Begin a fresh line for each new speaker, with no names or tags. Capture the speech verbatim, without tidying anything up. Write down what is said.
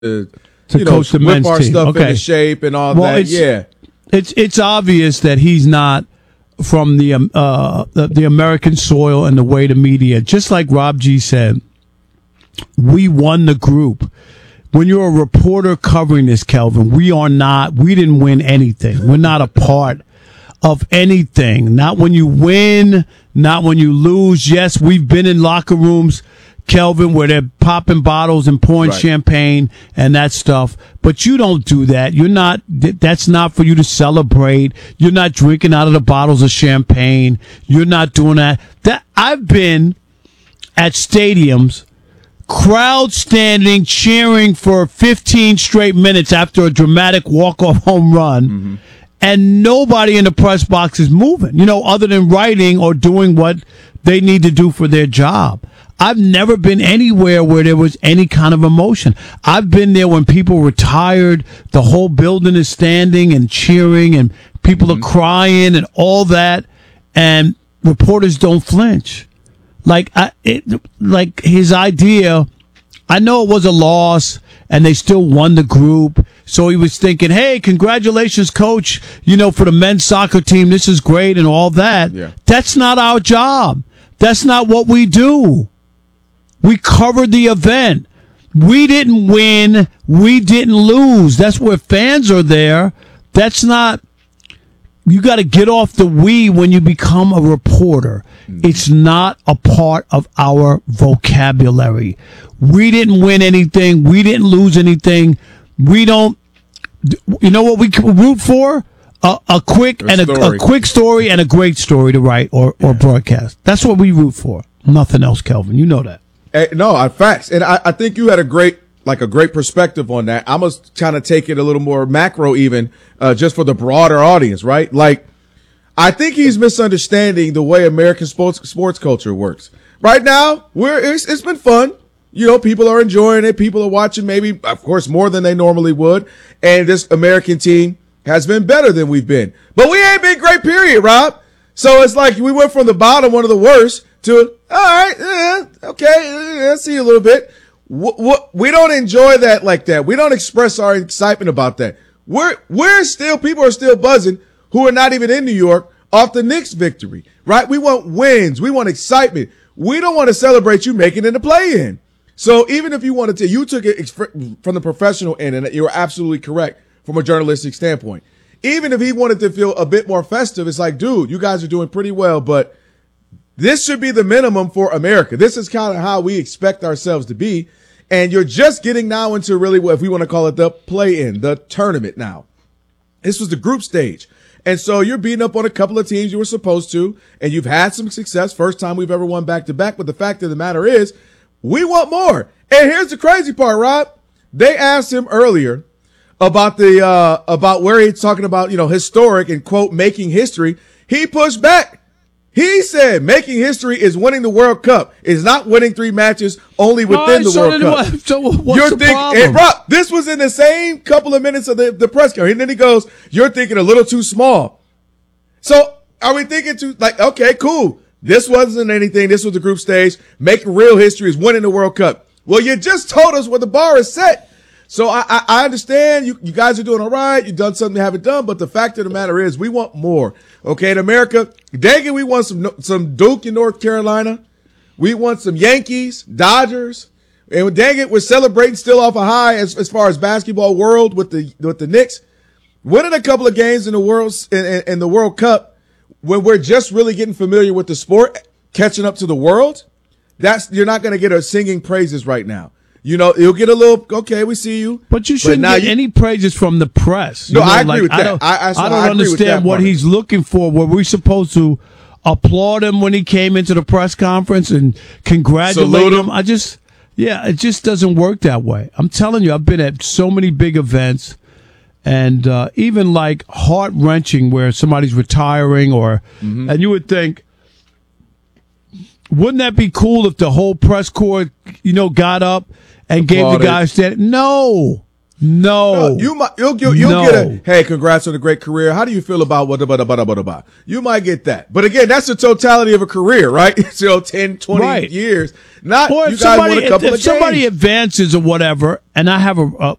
to,
to
you
coach
know,
the men's
whip our
team.
stuff
Okay.
into shape and all
well,
that.
It's,
yeah,
it's it's obvious that he's not from the um, uh the, the American soil and the way the media. Just like Rob G said, we won the group. When you're a reporter covering this, Kelvin, we are not. We didn't win anything. We're not a part of anything. Not when you win. Not when you lose. Yes, we've been in locker rooms, Kelvin, where they're popping bottles and pouring
Right.
champagne and that stuff. But you don't do that. You're not, that's not for you to celebrate. You're not drinking out of the bottles of champagne. You're not doing that. That I've been at stadiums, crowd standing, cheering for fifteen straight minutes after a dramatic walk-off home run. Mm-hmm. And nobody in the press box is moving, you know, other than writing or doing what they need to do for their job. I've never been anywhere where there was any kind of emotion. I've been there when people retired, the whole building is standing and cheering and people mm-hmm. are crying and all that, and reporters don't flinch. Like I, it, like his idea, I know it was a loss and they still won the group. So he was thinking, hey, congratulations, coach, you know, for the men's soccer team. This is great and all that.
Yeah.
That's not our job. That's not what we do. We covered the event. We didn't win. We didn't lose. That's where fans are there. That's not, you got to get off the we when you become a reporter. Mm-hmm. It's not a part of our vocabulary. We didn't win anything. We didn't lose anything. We don't, you know what we root for? A, a quick
a
and a, a quick story and a great story to write or, or yeah. broadcast. That's what we root for. Nothing else, Kelvin. You know that.
Hey, no, I facts. And I, I think you had a great, like a great perspective on that. I must kind of take it a little more macro even, uh, just for the broader audience, right? Like, I think he's misunderstanding the way American sports, sports culture works. Right now, we're, it's, it's been fun. You know, people are enjoying it. People are watching maybe, of course, more than they normally would. And this American team has been better than we've been. But we ain't been great, period, Rob. So it's like we went from the bottom, one of the worst, to, all right, eh, okay, eh, I see you a little bit. W- w- we don't enjoy that like that. We don't express our excitement about that. We're, we're still, people are still buzzing who are not even in New York off the Knicks victory, right? We want wins. We want excitement. We don't want to celebrate you making it in the play-in. So even if you wanted to, you took it from the professional end, and you were absolutely correct from a journalistic standpoint. Even if he wanted to feel a bit more festive, it's like, dude, you guys are doing pretty well, but this should be the minimum for America. This is kind of how we expect ourselves to be. And you're just getting now into really what, if we want to call it the play-in, the tournament now. This was the group stage. And so you're beating up on a couple of teams you were supposed to, and you've had some success. First time we've ever won back-to-back. But the fact of the matter is, we want more. And here's the crazy part, Rob. They asked him earlier about the, uh, about where he's talking about, you know, historic and quote, making history. He pushed back. He said making history is winning the World Cup. Is not winning three matches only within
right,
the
so
World Cup.
What, so what's
you're
the
thinking,
problem?
and Rob, this was in the same couple of minutes of the, the press conference. And then he goes, you're thinking a little too small. So are we thinking too, like, okay, cool. This wasn't anything. This was the group stage. Making real history is winning the World Cup. Well, you just told us where the bar is set. So I, I, I understand you, you guys are doing all right. You've done something you haven't done. But the fact of the matter is we want more. Okay. In America, dang it, we want some, some Duke in North Carolina. We want some Yankees, Dodgers. And dang it, we're celebrating still off a high as, as far as basketball world with the, with the Knicks. Winning a couple of games in the world, in, in, in the World Cup, when we're just really getting familiar with the sport, catching up to the world, that's, you're not going to get a singing praises right now. You know, you'll get a little, okay, we see you.
But you shouldn't
but
get
you,
any praises from the press. You
no,
know,
I agree
like,
with
I
that.
Don't,
I, I,
I don't
I
understand what he's looking for. Were we supposed to applaud him when he came into the press conference and congratulate him? him? I just, yeah, it just doesn't work that way. I'm telling you, I've been at so many big events. And uh, even like heart wrenching where somebody's retiring or, mm-hmm. and you would think, wouldn't that be cool if the whole press corps, you know, got up and gave the guy a stand? No, No.
No, you might, you'll, you'll, you'll
No.
get a, hey, congrats on a great career. How do you feel about what, blah, blah, blah, blah, blah. You might get that. But again, that's the totality of a career, right? So ten, twenty
Right.
years. Not,
Or
you
if
guys
somebody,
won a couple
if,
of
if somebody
games.
advances or whatever, and I have a, a